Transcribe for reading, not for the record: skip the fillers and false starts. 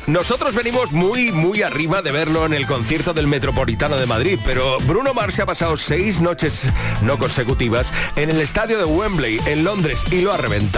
Nosotros venimos muy arriba de verlo en el concierto del Metropolitano de Madrid, pero Bruno Mars se ha pasado 6 noches no consecutivas en el estadio de Wembley, en Londres, y lo ha reventado.